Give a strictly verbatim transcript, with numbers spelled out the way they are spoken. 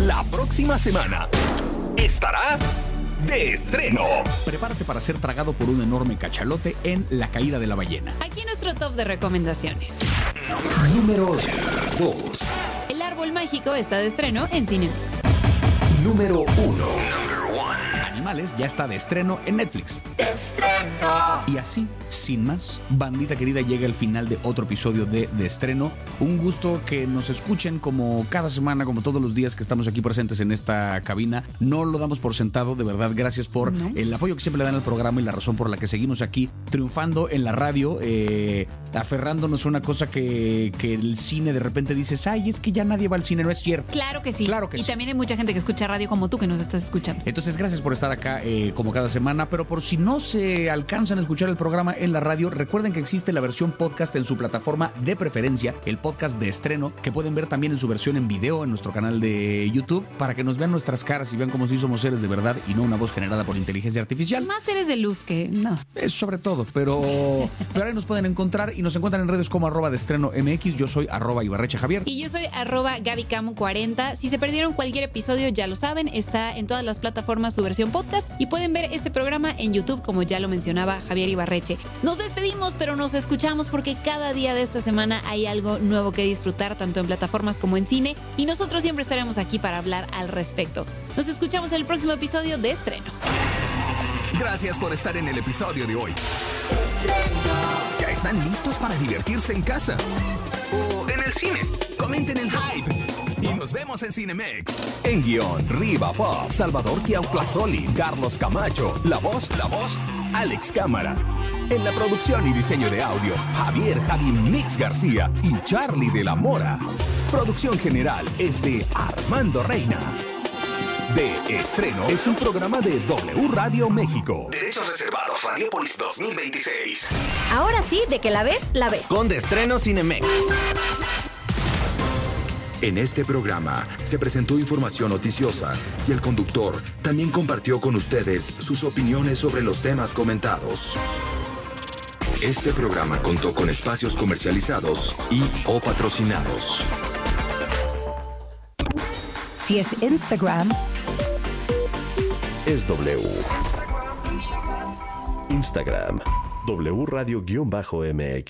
La próxima semana estará de estreno. Prepárate para ser tragado por un enorme cachalote en La caída de la ballena. Aquí nuestro top de recomendaciones. Número dos. El árbol mágico está de estreno en Cinemex. Número uno. Animales ya está de estreno en Netflix. Estreno. Y así, sin más, bandita querida, llega el final de otro episodio de De Estreno. Un gusto que nos escuchen como cada semana, como todos los días que estamos aquí presentes en esta cabina. No lo damos por sentado, de verdad, gracias por ¿No? el apoyo que siempre le dan al programa y la razón por la que seguimos aquí triunfando en la radio, eh, aferrándonos a una cosa que, que el cine de repente dices, ay, es que ya nadie va al cine, no es cierto. Claro que sí. Claro que y sí. también hay mucha gente que escucha radio como tú que nos estás escuchando. Entonces, gracias por estar acá eh, como cada semana, pero por si no se alcanzan a escuchar el programa en la radio, recuerden que existe la versión podcast en su plataforma de preferencia, el podcast de estreno, que pueden ver también en su versión en video en nuestro canal de YouTube, para que nos vean nuestras caras y vean cómo sí somos seres de verdad y no una voz generada por inteligencia artificial. Más seres de luz que no. Es sobre todo, pero, pero ahí nos pueden encontrar y nos encuentran en redes como arroba de estreno M X. Yo soy arroba Ibarreche Javier. Y yo soy arroba Gaby Camo cuarenta. Si se perdieron cualquier episodio, ya lo saben, está en todas las plataformas su versión podcast y pueden ver este programa en YouTube, como ya lo mencionaba Javier Ibarreche. Nos despedimos, pero nos escuchamos porque cada día de esta semana hay algo nuevo que disfrutar, tanto en plataformas como en cine, y nosotros siempre estaremos aquí para hablar al respecto. Nos escuchamos en el próximo episodio de Estreno. Gracias por estar en el episodio de hoy. ¿Ya están listos para divertirse en casa? ¿O en el cine? Comenten el hype. Y nos vemos en Cinemex. En guión, Riva Pop, Salvador Tiautlazoli, Carlos Camacho. La voz, la voz, Alex Cámara. En la producción y diseño de audio, Javier Javi Mix García y Charlie de la Mora. Producción general es de Armando Reina. De Estreno es un programa de W Radio México. Derechos reservados, Radiopolis dos mil veintiséis. Ahora sí, de que la ves, la ves. Con De Estreno Cinemex. En este programa se presentó información noticiosa y el conductor también compartió con ustedes sus opiniones sobre los temas comentados. Este programa contó con espacios comercializados y o patrocinados. Si es Instagram, es W. Instagram, W Radio-M X.